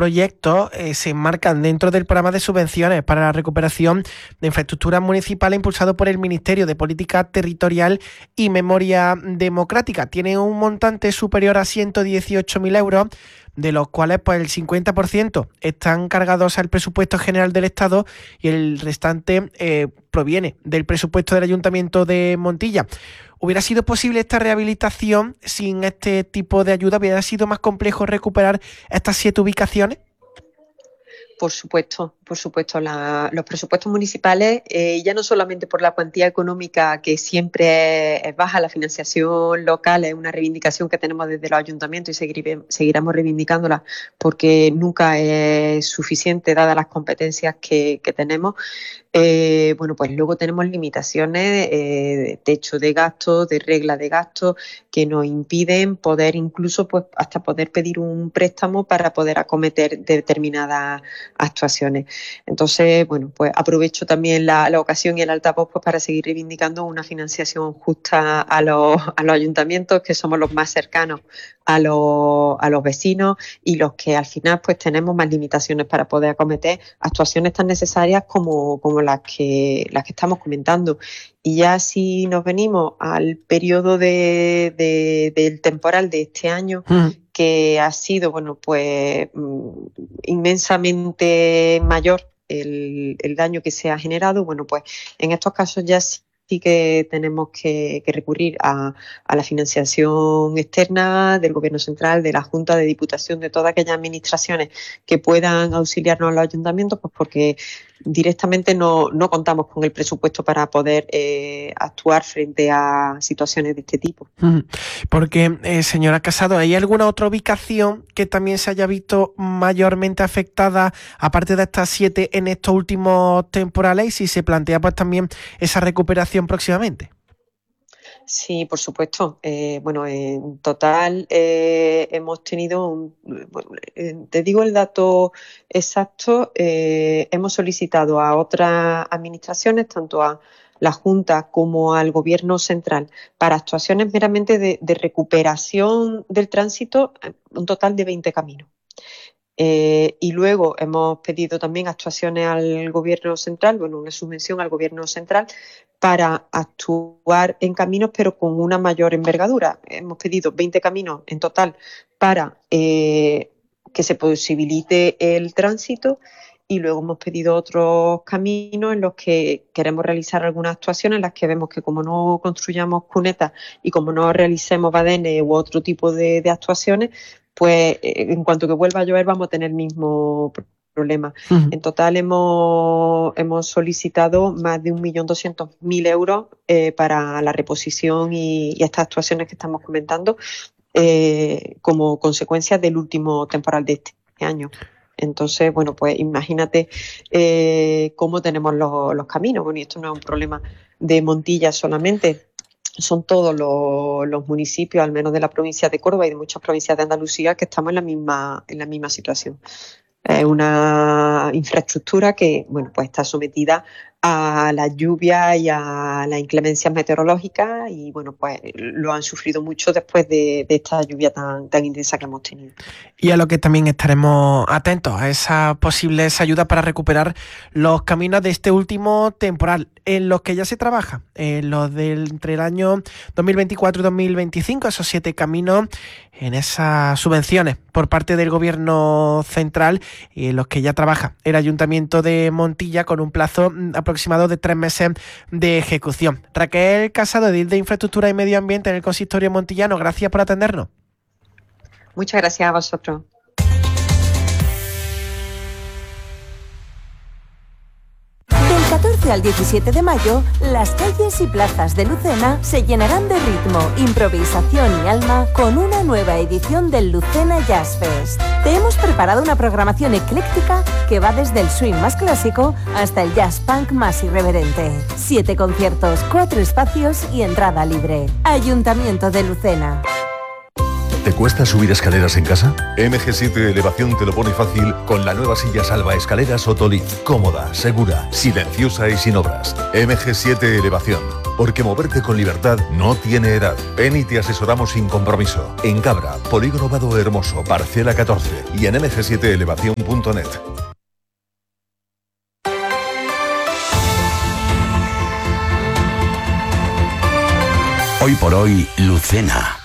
proyectos se enmarcan dentro del programa de subvenciones para la recuperación de infraestructuras municipales impulsado por el Ministerio de Política Territorial y Memoria Democrática. Tiene un montante superior a 118.000 euros, de los cuales pues el 50% están cargados al presupuesto general del Estado y el restante proviene del presupuesto del Ayuntamiento de Montilla. ¿Hubiera sido posible esta rehabilitación sin este tipo de ayuda? ¿Hubiera sido más complejo recuperar estas 7 ubicaciones? Por supuesto. Los presupuestos municipales, ya no solamente por la cuantía económica, que siempre es baja, la financiación local es una reivindicación que tenemos desde los ayuntamientos y seguiremos reivindicándola porque nunca es suficiente dadas las competencias que tenemos. Pues luego tenemos limitaciones de techo de gasto, de regla de gasto, que nos impiden poder incluso pues hasta poder pedir un préstamo para poder acometer determinadas actuaciones. Entonces, pues aprovecho también la ocasión y el altavoz pues para seguir reivindicando una financiación justa a los ayuntamientos, que somos los más cercanos a los vecinos y los que al final pues tenemos más limitaciones para poder acometer actuaciones tan necesarias como las que estamos comentando. Y ya si nos venimos al periodo del temporal de este año, que ha sido inmensamente mayor el daño que se ha generado, pues en estos casos ya sí que tenemos que recurrir a la financiación externa del Gobierno central, de la Junta, de Diputación, de todas aquellas administraciones que puedan auxiliarnos a los ayuntamientos, pues porque directamente no contamos con el presupuesto para poder actuar frente a situaciones de este tipo. Porque, señora Casado, ¿hay alguna otra ubicación que también se haya visto mayormente afectada, aparte de estas 7 en estos últimos temporales, y si se plantea pues también esa recuperación próximamente? Sí, por supuesto. En total hemos tenido te digo el dato exacto, hemos solicitado a otras administraciones, tanto a la Junta como al Gobierno central, para actuaciones meramente de recuperación del tránsito, un total de 20 caminos. Y luego hemos pedido también actuaciones al Gobierno central, una subvención al Gobierno central para actuar en caminos pero con una mayor envergadura. Hemos pedido 20 caminos en total para que se posibilite el tránsito, y luego hemos pedido otros caminos en los que queremos realizar algunas actuaciones en las que vemos que como no construyamos cunetas y como no realicemos badenes u otro tipo de actuaciones, pues en cuanto que vuelva a llover vamos a tener el mismo problema. En total hemos solicitado más de 1.200.000 euros para la reposición y estas actuaciones que estamos comentando como consecuencia del último temporal de este año. Entonces, pues imagínate cómo tenemos los caminos. Y esto no es un problema de Montilla solamente. Son todos los municipios, al menos de la provincia de Córdoba y de muchas provincias de Andalucía, que estamos en la misma situación. Es una infraestructura que, pues está sometida a la lluvia y a las inclemencias meteorológicas y, pues lo han sufrido mucho después de esta lluvia tan intensa que hemos tenido. Y a lo que también estaremos atentos, a esas posibles ayudas para recuperar los caminos de este último temporal, en los que ya se trabaja, en los entre el año 2024 y 2025, esos 7 caminos en esas subvenciones por parte del Gobierno central, y en los que ya trabaja el Ayuntamiento de Montilla con un plazo aproximado de 3 meses de ejecución. Raquel Casado, edil de Infraestructura y Medio Ambiente en el Consistorio montillano, gracias por atendernos. Muchas gracias a vosotros. Del 14 al 17 de mayo, las calles y plazas de Lucena se llenarán de ritmo, improvisación y alma con una nueva edición del Lucena Jazz Fest. Te hemos preparado una programación ecléctica que va desde el swing más clásico hasta el jazz punk más irreverente. 7 conciertos, 4 espacios y entrada libre. Ayuntamiento de Lucena. ¿Te cuesta subir escaleras en casa? MG7 Elevación te lo pone fácil con la nueva silla salva escaleras Otolift. Cómoda, segura, silenciosa y sin obras. MG7 Elevación. porque moverte con libertad no tiene edad. Ven y te asesoramos sin compromiso. En Cabra, Polígono Vado Hermoso, parcela 14 y en mg7elevacion.net. Hoy por hoy, Lucena.